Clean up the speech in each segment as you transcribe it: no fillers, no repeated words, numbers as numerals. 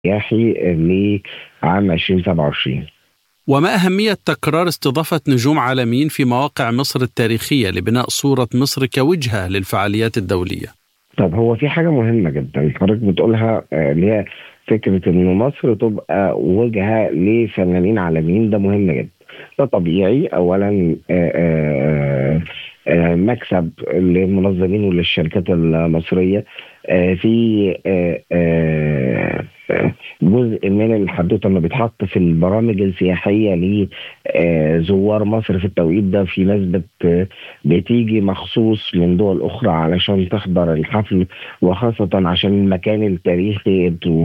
سياحي لعام 2027. وما أهمية تكرار استضافة نجوم عالميين في مواقع مصر التاريخية لبناء صورة مصر كوجهة للفعاليات الدولية؟ طب هو في حاجة مهمة جدا حضرتك بتقولها، اللي هي فكرة إن مصر تبقى وجهة لفنانين عالميين. ده مهم جدا، ده طبيعي. أولا مكسب للمنظمين وللشركات المصرية. في جزء من الحدوته لما بيتحط في البرامج السياحيه لزوار مصر في التوقيت ده. في ناس بتيجي مخصوص من دول اخرى علشان تحضر الحفل، وخاصه عشان المكان التاريخي. انتوا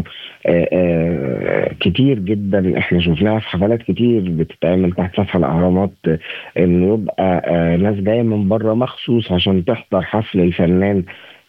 كتير جدا احنا شفناها في حفلات كتير بتتعمل تحت سفح الاهرامات، انه يبقى ناس جايه من بره مخصوص عشان تحضر حفل الفنان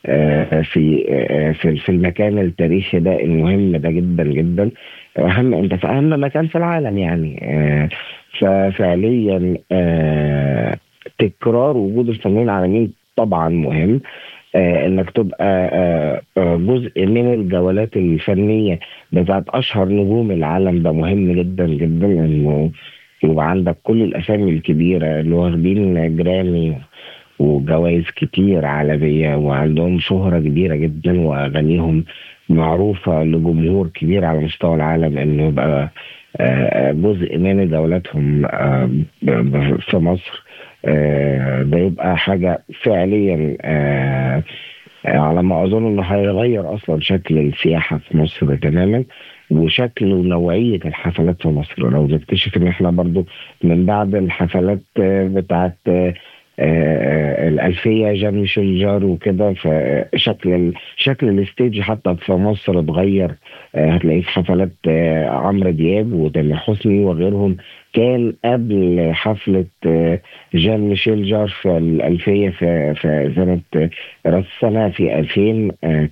في المكان التاريخي ده المهم ده جدا جدا. انت في اهم مكان في العالم يعني. ففعليا تكرار وجود الفنانين العالميين طبعا مهم. انك تبقى جزء من الجولات الفنيه بتاعت اشهر نجوم العالم. ده مهم جدا جدا، انه يبقى عندك كل الاسامي الكبيره اللي واخدين جرامي وجوائز كتير عالمية وعندهم شهرة كبيرة جدا وأغانيهم معروفة لجمهور كبير على مستوى العالم، إنه يبقى جزء من دولتهم في مصر. ده يبقى حاجة فعليا على ما أظن إنه هيغير أصلا شكل السياحة في مصر تماما، وشكل ونوعية الحفلات في مصر. لو نكتشف إن إحنا برضو من بعد الحفلات بتاعت الألفية جان ميشيل جار وكده، شكل الستيج حتى في مصر اتغير. هتلاقيه في حفلات عمرو دياب وتامر حسني وغيرهم كان قبل حفلة جان ميشيل جار في الألفية في سنة رأس السنة في 2000.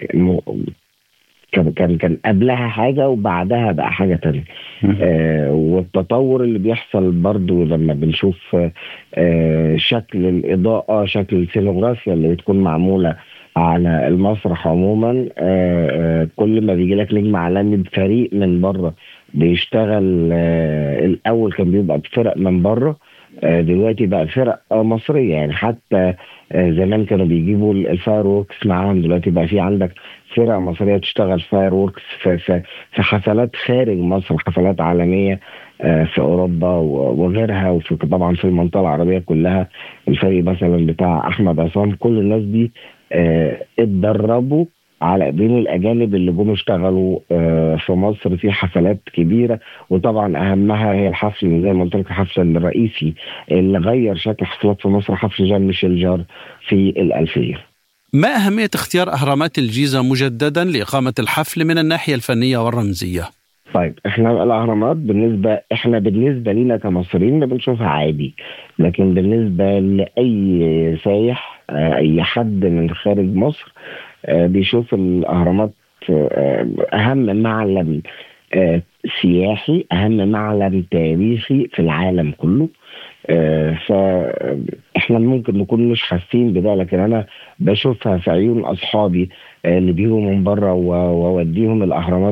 كان قبلها حاجة وبعدها بقى حاجة تانية. والتطور اللي بيحصل برضو لما بنشوف شكل الإضاءة، شكل السينوغرافيا اللي بتكون معمولة على المسرح عموما. كل ما بيجي لك نجم عالمي بفريق من بره بيشتغل. الأول كان بيبقى بفرق من بره، دلوقتي بقى فرق مصرية يعني. حتى زمان كانوا بيجيبوا الفاير ووركس معاهم، دلوقتي بقى في عندك فرق مصرية تشتغل فاير ووركس في حفلات خارج مصر، حفلات عالمية في أوروبا وغيرها، وفي طبعا في المنطقة العربية كلها. الفريق مثلا بتاع أحمد عصام، كل الناس دي اتدربوا على ايدين الاجانب اللي جم اشتغلوا في مصر في حفلات كبيره. وطبعا اهمها هي الحفل اللي زي ما قلت لك، الحفل الرئيسي اللي غير شكل حفلات في مصر، حفل جان ميشيل جار في الألفية. ما أهمية اختيار أهرامات الجيزة مجددا لإقامة الحفل من الناحية الفنية والرمزية؟ طيب احنا الاهرامات بالنسبه لينا كمصريين بنشوفها عادي، لكن بالنسبه لاي سايح، اي حد من خارج مصر بيشوف الاهرامات اهم معلم سياحي، اهم معلم تاريخي في العالم كله. فاحنا ممكن نكون مش حاسين بده، لكن انا بشوفها في عيون اصحابي اللي بيجوا من بره واوديهم الاهرامات